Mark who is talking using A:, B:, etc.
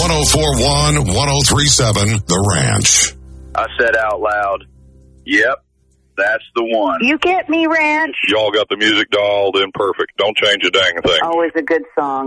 A: 1041, 1037, The Ranch.
B: I said out loud, yep, that's the one.
C: You get me, Ranch.
B: Y'all got the music dialed in perfect. Don't change a dang thing.
C: Always a good song.